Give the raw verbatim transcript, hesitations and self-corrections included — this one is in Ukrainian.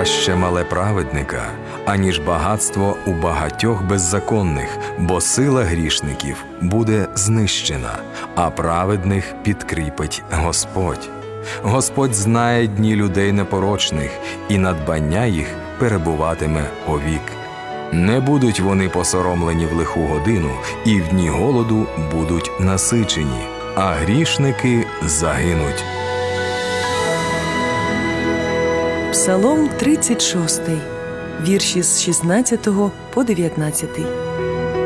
Краще мале праведника, аніж багатство у багатьох беззаконних, бо сила грішників буде знищена, а праведних підкріпить Господь. Господь знає дні людей непорочних, і надбання їх перебуватиме повік. Не будуть вони посоромлені в лиху годину, і в дні голоду будуть насичені, а грішники загинуть. Псалом тридцять шостий, вірші з шістнадцятого по дев'ятнадцятий.